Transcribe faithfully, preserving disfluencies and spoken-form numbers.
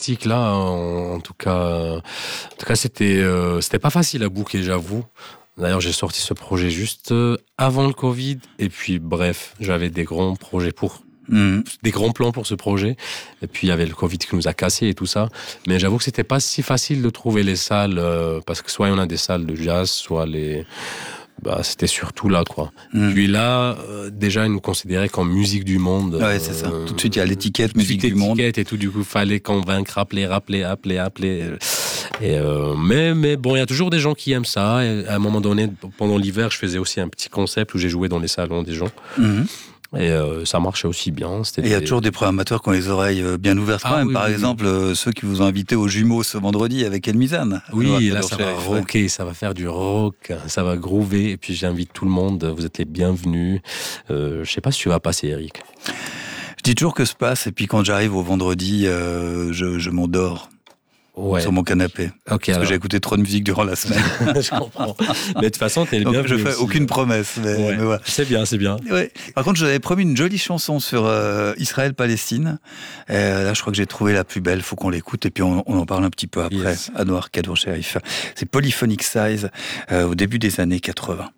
artistique là, en, en tout cas, en tout cas, c'était, euh, c'était pas facile à booker, j'avoue. D'ailleurs, j'ai sorti ce projet juste avant le Covid, et puis bref, j'avais des grands projets pour. Mmh. Des grands plans pour ce projet, et puis il y avait le Covid qui nous a cassé et tout ça, mais j'avoue que c'était pas si facile de trouver les salles, euh, parce que soit on a des salles de jazz, soit les bah c'était surtout là quoi. Mmh. Puis là euh, déjà ils nous considéraient comme musique du monde. Ouais, c'est ça. Euh, tout de suite il y a l'étiquette musique du monde et tout, du coup fallait convaincre, rappeler, rappeler, appeler, appeler. Et euh, mais mais bon, il y a toujours des gens qui aiment ça. Et à un moment donné, pendant l'hiver, je faisais aussi un petit concept où j'ai joué dans les salons des gens. Mmh. Et euh, ça marchait aussi bien. C'était et il y a des... toujours des programmateurs qui ont les oreilles bien ouvertes quand ah, même. Oui, Par oui, exemple, oui. ceux qui vous ont invité aux Jumeaux ce vendredi avec El Mizan. Oui, là ça va rocker, ça va faire du rock, ça va groover. Et puis j'invite tout le monde, vous êtes les bienvenus. Euh, je sais pas si tu vas passer, Eric. Je dis toujours que se passe, et puis quand j'arrive au vendredi, euh, je, je m'endors. Ouais. Sur mon canapé. Okay, parce alors. que j'ai écouté trop de musique durant la semaine. Je comprends. Mais de toute façon, t'es le bienvenu. Je fais aussi. Aucune promesse. Mais, ouais. mais voilà. C'est bien, c'est bien. Ouais. Par contre, je vous avais promis une jolie chanson sur euh, Israël-Palestine. Et là, je crois que j'ai trouvé la plus belle. Faut qu'on l'écoute et puis on, on en parle un petit peu après. Yes. Anouar Kadour Sherif. C'est Polyphonic Size euh, au début des années quatre-vingts.